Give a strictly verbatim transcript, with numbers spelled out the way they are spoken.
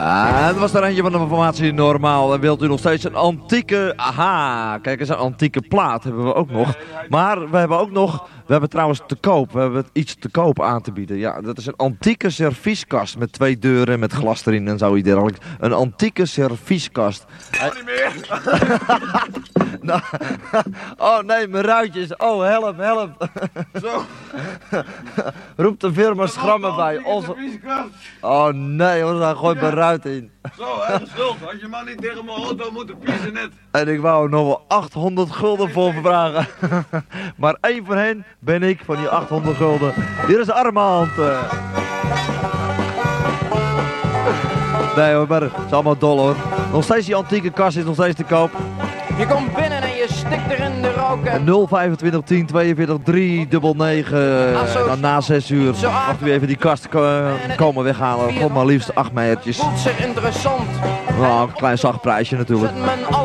Ah, dat was er eentje van de formatie normaal. En wilt u nog steeds een antieke... Aha, kijk eens, een antieke plaat hebben we ook nog. Maar we hebben ook nog... We hebben trouwens te koop. We hebben iets te koop aan te bieden. Ja, dat is een antieke servieskast met twee deuren met glas erin en zo dergelijks. Een antieke servieskast. Oh, niet meer. Nou, oh nee, mijn ruitjes. Oh, help, help. Zo. Roep de firma Schrammen bij. Onze... Oh nee hoor, daar gooit mijn ruit in. Zo, eigen schuld. Had je maar niet tegen mijn auto moeten piezen net. En ik wou er nog wel achthonderd gulden voor vragen. Maar één van hen ben ik, van die achthonderd gulden. Hier is Armand. Nee hoor, maar het is allemaal dol hoor. Nog steeds die antieke kast is nog steeds te koop. Je komt binnen en je stikt er in de roken. nul vijfentwintig tien tweeënveertig drie negen dan na zes uur. Mag u even die kast ko komen weghalen. Voor maar liefst acht meijertjes. Voelt zich interessant. Nou, een klein zacht prijsje natuurlijk. Zet men